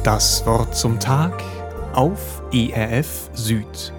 Das Wort zum Tag auf ERF Süd.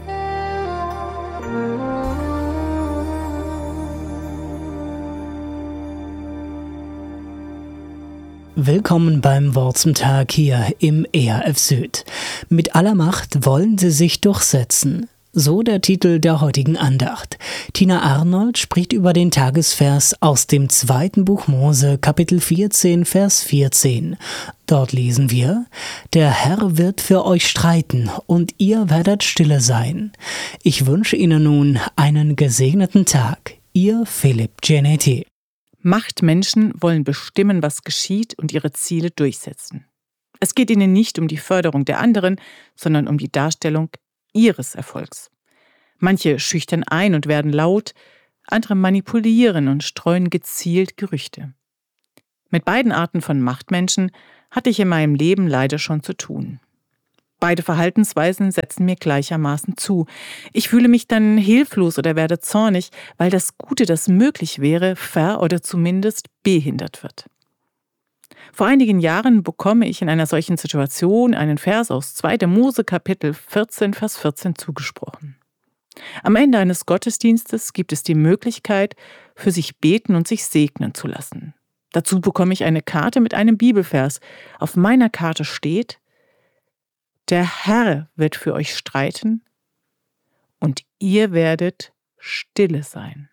Willkommen beim Wort zum Tag hier im ERF Süd. Mit aller Macht wollen sie sich durchsetzen. So der Titel der heutigen Andacht. Tina Arnold spricht über den Tagesvers aus dem 2. Buch Mose, Kapitel 14, Vers 14. Dort lesen wir: Der Herr wird für euch streiten, und ihr werdet stille sein. Ich wünsche Ihnen nun einen gesegneten Tag. Ihr Philipp Genetti. Machtmenschen wollen bestimmen, was geschieht und ihre Ziele durchsetzen. Es geht ihnen nicht um die Förderung der anderen, sondern um die Darstellung ihres Erfolgs. Manche schüchtern ein und werden laut, andere manipulieren und streuen gezielt Gerüchte. Mit beiden Arten von Machtmenschen hatte ich in meinem Leben leider schon zu tun. Beide Verhaltensweisen setzen mir gleichermaßen zu. Ich fühle mich dann hilflos oder werde zornig, weil das Gute, das möglich wäre, oder zumindest behindert wird. Vor einigen Jahren bekomme ich in einer solchen Situation einen Vers aus 2. Mose Kapitel 14, Vers 14 zugesprochen. Am Ende eines Gottesdienstes gibt es die Möglichkeit, für sich beten und sich segnen zu lassen. Dazu bekomme ich eine Karte mit einem Bibelvers. Auf meiner Karte steht: Der Herr wird für euch streiten und ihr werdet stille sein.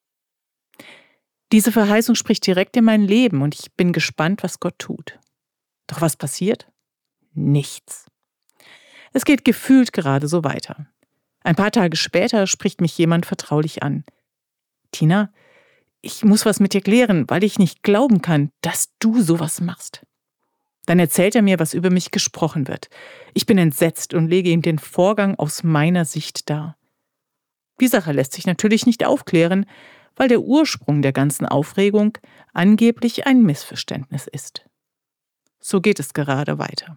Diese Verheißung spricht direkt in mein Leben und ich bin gespannt, was Gott tut. Doch was passiert? Nichts. Es geht gefühlt gerade so weiter. Ein paar Tage später spricht mich jemand vertraulich an. Tina, ich muss was mit dir klären, weil ich nicht glauben kann, dass du sowas machst. Dann erzählt er mir, was über mich gesprochen wird. Ich bin entsetzt und lege ihm den Vorgang aus meiner Sicht dar. Die Sache lässt sich natürlich nicht aufklären, weil der Ursprung der ganzen Aufregung angeblich ein Missverständnis ist. So geht es gerade weiter.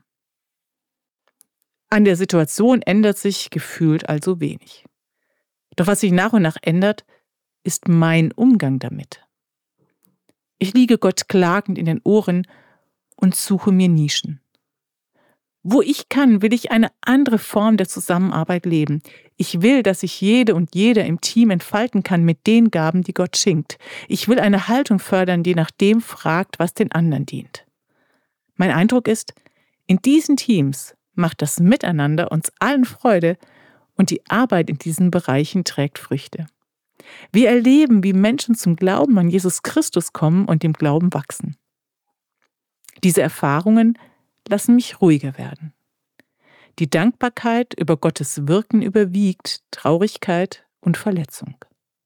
An der Situation ändert sich gefühlt also wenig. Doch was sich nach und nach ändert, ist mein Umgang damit. Ich liege Gott klagend in den Ohren und suche mir Nischen. Wo ich kann, will ich eine andere Form der Zusammenarbeit leben. Ich will, dass sich jede und jeder im Team entfalten kann mit den Gaben, die Gott schenkt. Ich will eine Haltung fördern, die nach dem fragt, was den anderen dient. Mein Eindruck ist, in diesen Teams macht das Miteinander uns allen Freude und die Arbeit in diesen Bereichen trägt Früchte. Wir erleben, wie Menschen zum Glauben an Jesus Christus kommen und dem Glauben wachsen. Diese Erfahrungen lassen mich ruhiger werden. Die Dankbarkeit über Gottes Wirken überwiegt Traurigkeit und Verletzung.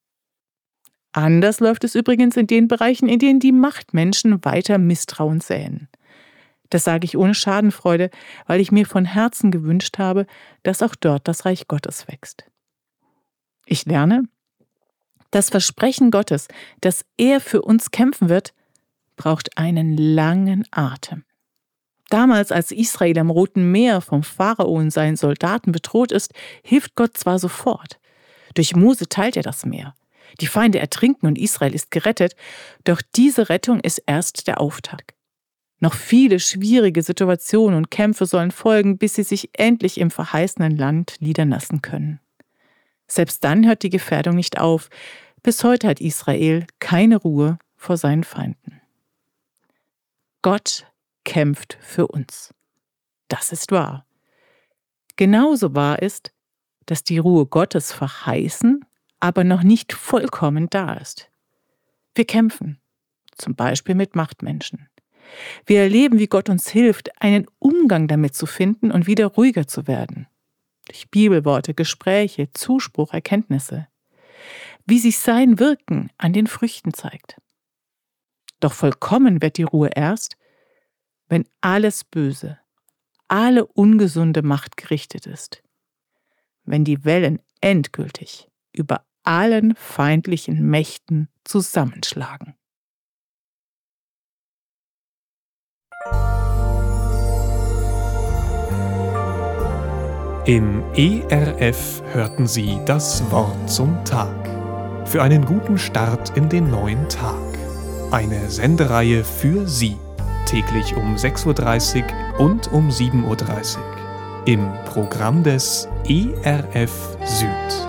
Anders läuft es übrigens in den Bereichen, in denen die Machtmenschen weiter Misstrauen säen. Das sage ich ohne Schadenfreude, weil ich mir von Herzen gewünscht habe, dass auch dort das Reich Gottes wächst. Ich lerne, das Versprechen Gottes, dass er für uns kämpfen wird, braucht einen langen Atem. Damals, als Israel am Roten Meer vom Pharao und seinen Soldaten bedroht ist, hilft Gott zwar sofort. Durch Mose teilt er das Meer. Die Feinde ertrinken und Israel ist gerettet, doch diese Rettung ist erst der Auftakt. Noch viele schwierige Situationen und Kämpfe sollen folgen, bis sie sich endlich im verheißenen Land niederlassen können. Selbst dann hört die Gefährdung nicht auf. Bis heute hat Israel keine Ruhe vor seinen Feinden. Gott kämpft für uns. Das ist wahr. Genauso wahr ist, dass die Ruhe Gottes verheißen, aber noch nicht vollkommen da ist. Wir kämpfen, zum Beispiel mit Machtmenschen. Wir erleben, wie Gott uns hilft, einen Umgang damit zu finden und wieder ruhiger zu werden. Durch Bibelworte, Gespräche, Zuspruch, Erkenntnisse. Wie sich sein Wirken an den Früchten zeigt. Doch vollkommen wird die Ruhe erst, wenn alles Böse, alle ungesunde Macht gerichtet ist. Wenn die Wellen endgültig über allen feindlichen Mächten zusammenschlagen. Im ERF hörten Sie das Wort zum Tag. Für einen guten Start in den neuen Tag. Eine Sendereihe für Sie. täglich um 6:30 Uhr und um 7:30 Uhr im Programm des ERF Süd.